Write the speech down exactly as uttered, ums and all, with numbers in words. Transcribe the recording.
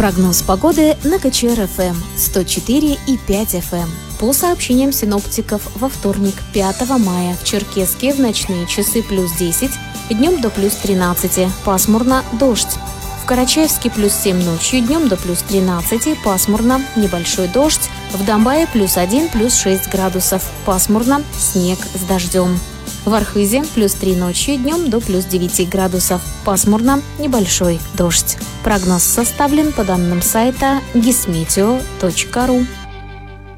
Прогноз погоды на ка че эр эф эм сто четыре и пять эф эм. По сообщениям синоптиков, во вторник, пятого мая, в Черкесске в ночные часы плюс десять, днем до плюс тринадцать, пасмурно, дождь. В Карачаевске плюс семь ночью, днем до плюс тринадцать, пасмурно, небольшой дождь. В Домбае плюс один, плюс шесть градусов, пасмурно, снег с дождем. В Архызе плюс три ночью, днем до плюс девять градусов, пасмурно, небольшой дождь. Прогноз составлен по данным сайта гисметео точка ру.